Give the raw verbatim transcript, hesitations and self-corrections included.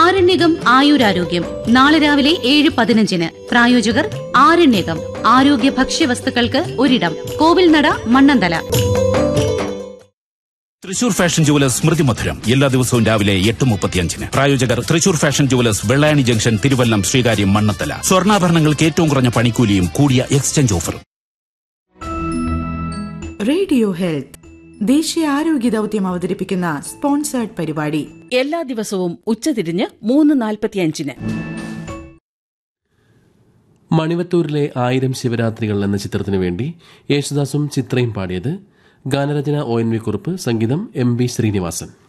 ആരണ്യകം ആയുരാരോഗ്യം നാളെ രാവിലെ ഏഴ് പതിനഞ്ചിന്. പ്രായോജകർ ആരണ്യകം ആരോഗ്യ ഭക്ഷ്യവസ്തുക്കൾക്ക് ഒരിടം. കോവിൽനട, മണ്ണന്തല. തൃശൂർ ഫാഷൻ ജുവലേഴ്സ് സ്മൃതി മധുരം എല്ലാ ദിവസവും രാവിലെ എട്ട് മുപ്പത്തിയഞ്ചിന്. പ്രായോജകർ Thrissur fashion jewellers, Vellayani junction, Thiruvallam, Sreekaryam, Mannathala. സ്വർണ്ണാഭരണങ്ങൾക്ക് ഏറ്റവും കുറഞ്ഞ പണിക്കൂലിയും കൂടിയ എക്സ്ചേഞ്ച് ഓഫറും. റേഡിയോ ഹെൽത്ത് ദേശീയ ആരോഗ്യ ദൌത്യം അവതരിപ്പിക്കുന്ന സ്പോൺസേർഡ് പരിപാടി എല്ലാ ദിവസവും ഉച്ചതിരിഞ്ഞ് മൂന്ന് നാൽപ്പത്തിയഞ്ചിന്. മണിവത്തൂരിലെ ആയിരം ശിവരാത്രികൾ എന്ന ചിത്രത്തിനു വേണ്ടി യേശുദാസും ചിത്രയും പാടിയത്. ഗാനരചന ഒ എൻ വി കുറുപ്പ്, സംഗീതം എം ബി ശ്രീനിവാസൻ.